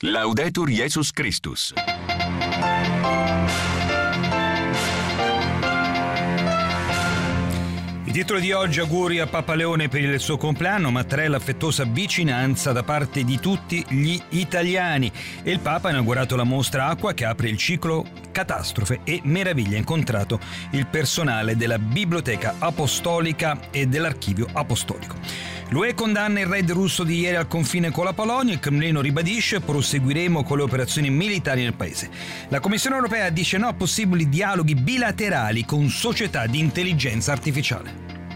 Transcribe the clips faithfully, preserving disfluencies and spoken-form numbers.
Laudetur Jesus Christus. Il titolo di oggi: auguri a Papa Leone per il suo compleanno, ma tre l'affettuosa vicinanza da parte di tutti gli italiani. E il Papa ha inaugurato la mostra acqua che apre il ciclo Catastrofe e Meraviglia, ha incontrato il personale della Biblioteca Apostolica e dell'Archivio Apostolico. L'U E condanna il raid russo di ieri al confine con la Polonia, il Cremlino ribadisce proseguiremo con le operazioni militari nel paese. La Commissione europea dice no a possibili dialoghi bilaterali con società di intelligenza artificiale.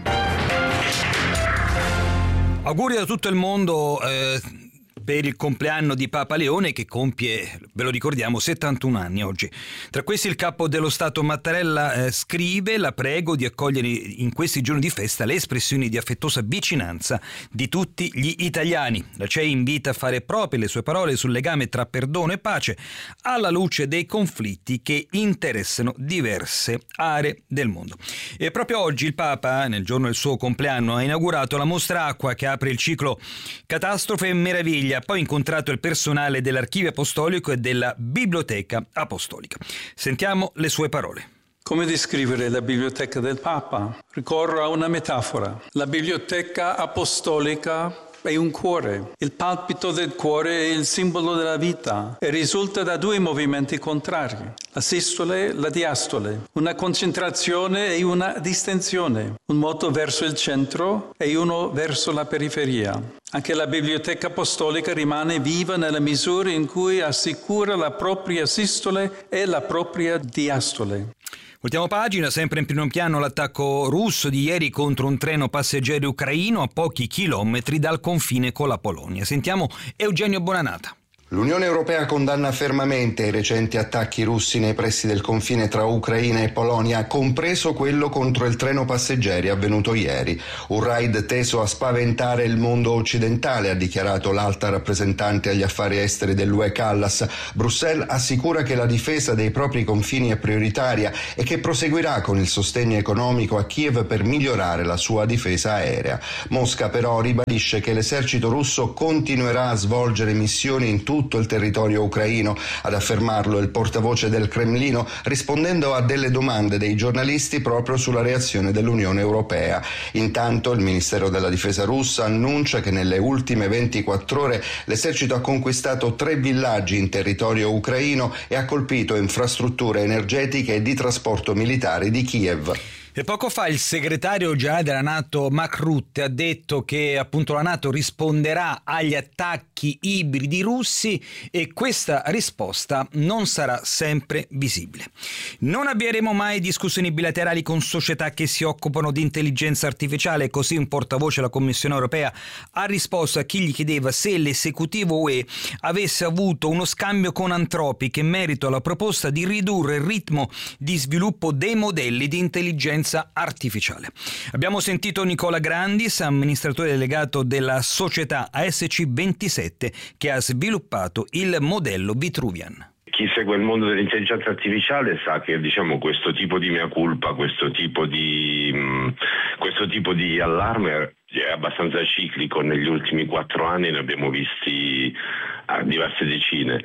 Auguri da tutto il mondo eh, per il compleanno di Papa Leone, che compie, ve lo ricordiamo, settantuno anni oggi. Tra questi il capo dello Stato Mattarella eh, scrive: la prego di accogliere in questi giorni di festa le espressioni di affettuosa vicinanza di tutti gli italiani. La C E I invita a fare proprie le sue parole sul legame tra perdono e pace alla luce dei conflitti che interessano diverse aree del mondo. E proprio oggi il Papa, nel giorno del suo compleanno, ha inaugurato la mostra acqua che apre il ciclo Catastrofe e Meraviglia. Ha poi incontrato il personale dell'Archivio Apostolico e della Biblioteca Apostolica. Sentiamo le sue parole. Come descrivere la biblioteca del Papa? Ricorro a una metafora. La biblioteca apostolica è un cuore. Il palpito del cuore è il simbolo della vita e risulta da due movimenti contrari, la sistole e la diastole, una concentrazione e una distensione, un moto verso il centro e uno verso la periferia. Anche la Biblioteca Apostolica rimane viva nella misura in cui assicura la propria sistole e la propria diastole. Ultima pagina, sempre in primo piano l'attacco russo di ieri contro un treno passeggeri ucraino a pochi chilometri dal confine con la Polonia. Sentiamo Eugenio Bonanata. L'Unione Europea condanna fermamente i recenti attacchi russi nei pressi del confine tra Ucraina e Polonia, compreso quello contro il treno passeggeri avvenuto ieri. Un raid teso a spaventare il mondo occidentale, ha dichiarato l'alta rappresentante agli affari esteri dell'U E Kallas. Bruxelles assicura che la difesa dei propri confini è prioritaria e che proseguirà con il sostegno economico a Kiev per migliorare la sua difesa aerea. Mosca però ribadisce che l'esercito russo continuerà a svolgere missioni in tutto tutto il territorio ucraino. Ad affermarlo il portavoce del Cremlino, rispondendo a delle domande dei giornalisti proprio sulla reazione dell'Unione Europea. Intanto il Ministero della Difesa russa annuncia che nelle ultime ventiquattro ore l'esercito ha conquistato tre villaggi in territorio ucraino e ha colpito infrastrutture energetiche e di trasporto militare di Kiev. E poco fa il segretario generale della NATO Mark Rutte ha detto che appunto la NATO risponderà agli attacchi ibridi russi e questa risposta non sarà sempre visibile. Non avvieremo mai discussioni bilaterali con società che si occupano di intelligenza artificiale, così un portavoce della Commissione Europea ha risposto a chi gli chiedeva se l'esecutivo U E avesse avuto uno scambio con Anthropic in merito alla proposta di ridurre il ritmo di sviluppo dei modelli di intelligenza artificiale. Abbiamo sentito Nicola Grandis, amministratore delegato della società A S C ventisette, che ha sviluppato il modello Vitruvian. Chi segue il mondo dell'intelligenza artificiale sa che diciamo questo tipo di mea culpa, questo tipo di mh, questo tipo di allarme è abbastanza ciclico. Negli ultimi quattro anni ne abbiamo visti a diverse decine.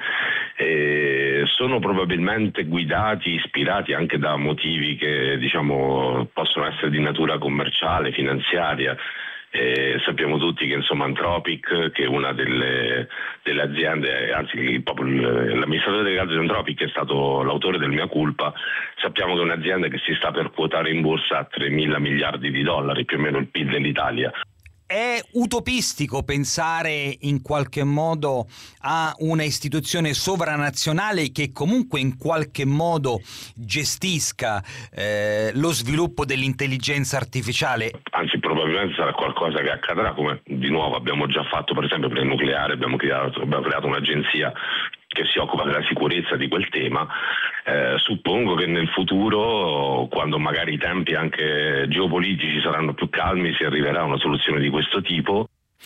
E sono probabilmente guidati, ispirati anche da motivi che diciamo possono essere di natura commerciale, finanziaria. Eh, sappiamo tutti che insomma Anthropic, che è una delle, delle aziende, anzi proprio l'amministratore delegato di Anthropic, che è stato l'autore del mea culpa, sappiamo che è un'azienda che si sta per quotare in borsa a tremila miliardi di dollari, più o meno il P I L dell'Italia. È utopistico pensare in qualche modo a una istituzione sovranazionale che comunque in qualche modo gestisca eh, lo sviluppo dell'intelligenza artificiale? Anzi, probabilmente sarà qualcosa che accadrà, come di nuovo abbiamo già fatto per esempio per il nucleare, abbiamo creato, abbiamo creato un'agenzia che si occupa della sicurezza di quel tema. Eh, suppongo che nel futuro, quando magari i tempi anche geopolitici saranno più calmi, si arriverà a una soluzione di questo tipo.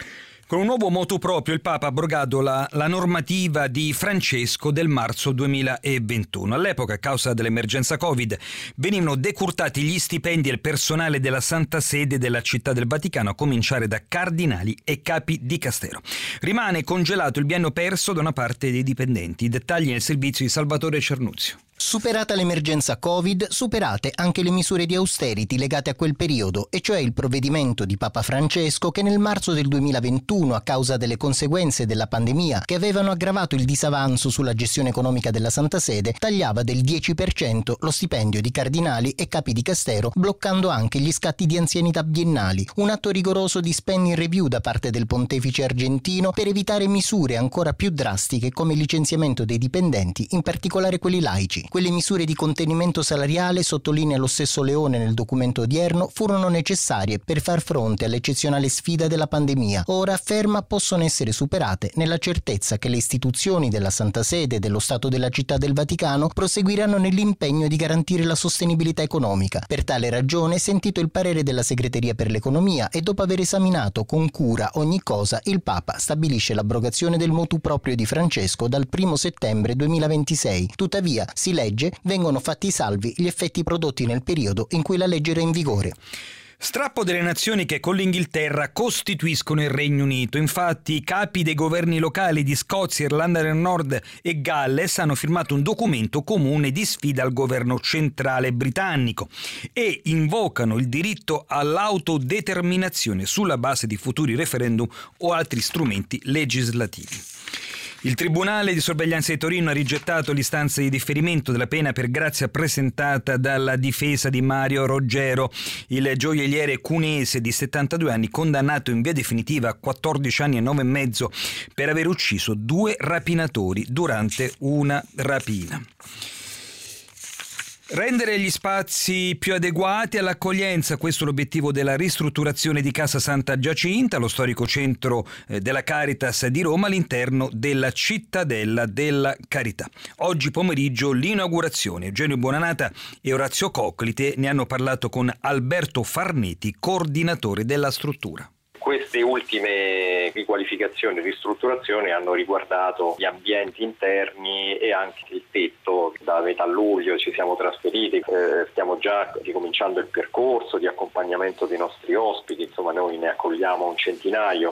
Con un nuovo motu proprio il Papa ha abrogato la, la normativa di Francesco del marzo duemilaventuno. All'epoca, a causa dell'emergenza Covid, venivano decurtati gli stipendi al personale della Santa Sede della Città del Vaticano, a cominciare da cardinali e capi di Castero. Rimane congelato il biennio perso da una parte dei dipendenti. I dettagli nel servizio di Salvatore Cernuzio. Superata l'emergenza Covid, superate anche le misure di austerity legate a quel periodo, e cioè il provvedimento di Papa Francesco che nel marzo del duemilaventuno, a causa delle conseguenze della pandemia che avevano aggravato il disavanzo sulla gestione economica della Santa Sede, tagliava del dieci per cento lo stipendio di cardinali e capi di Castero, bloccando anche gli scatti di anzianità biennali, un atto rigoroso di spending review da parte del pontefice argentino per evitare misure ancora più drastiche come il licenziamento dei dipendenti, in particolare quelli laici. Quelle misure di contenimento salariale, sottolinea lo stesso Leone nel documento odierno, furono necessarie per far fronte all'eccezionale sfida della pandemia. Ora, afferma, possono essere superate nella certezza che le istituzioni della Santa Sede e dello Stato della Città del Vaticano proseguiranno nell'impegno di garantire la sostenibilità economica. Per tale ragione, sentito il parere della Segreteria per l'Economia e dopo aver esaminato con cura ogni cosa, il Papa stabilisce l'abrogazione del motu proprio di Francesco dal primo settembre duemilaventisei. Tuttavia, si legge, vengono fatti salvi gli effetti prodotti nel periodo in cui la legge era in vigore. Strappo delle nazioni che con l'Inghilterra costituiscono il Regno Unito. Infatti i capi dei governi locali di Scozia, Irlanda del Nord e Galles hanno firmato un documento comune di sfida al governo centrale britannico e invocano il diritto all'autodeterminazione sulla base di futuri referendum o altri strumenti legislativi. Il Tribunale di sorveglianza di Torino ha rigettato l'istanza di differimento della pena per grazia presentata dalla difesa di Mario Roggero, il gioielliere cunese di settantadue anni condannato in via definitiva a quattordici anni e nove e mezzo per aver ucciso due rapinatori durante una rapina. Rendere gli spazi più adeguati all'accoglienza, questo è l'obiettivo della ristrutturazione di Casa Santa Giacinta, lo storico centro della Caritas di Roma all'interno della Cittadella della Carità. Oggi pomeriggio l'inaugurazione. Eugenio Buonanata e Orazio Coclite ne hanno parlato con Alberto Farneti, coordinatore della struttura. Queste ultime riqualificazioni e ristrutturazioni hanno riguardato gli ambienti interni e anche il tetto. Da metà luglio ci siamo trasferiti, eh, stiamo già ricominciando il percorso di accompagnamento dei nostri ospiti, insomma noi ne accogliamo un centinaio